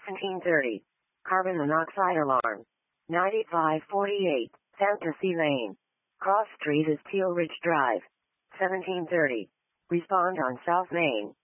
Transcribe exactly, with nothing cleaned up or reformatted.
seventeen thirty. Carbon monoxide alarm. ninety-five forty-eight, Fantasy Lane. Cross Street is Teal Ridge Drive. seventeen thirty. Respond on South Main.